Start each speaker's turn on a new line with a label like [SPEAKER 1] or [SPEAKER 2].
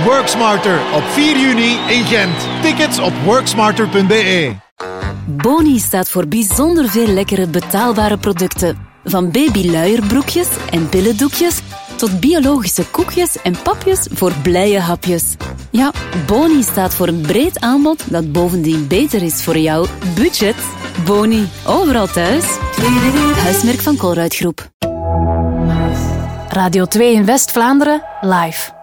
[SPEAKER 1] Worksmarter op 4 juni in Gent. Tickets op worksmarter.be.
[SPEAKER 2] Boni staat voor bijzonder veel lekkere betaalbare producten. Van babyluierbroekjes en billendoekjes tot biologische koekjes en papjes voor blije hapjes. Ja, Boni staat voor een breed aanbod dat bovendien beter is voor jouw budget. Boni, overal thuis. Huismerk van Colruyt Groep.
[SPEAKER 3] Radio 2 in West-Vlaanderen, live.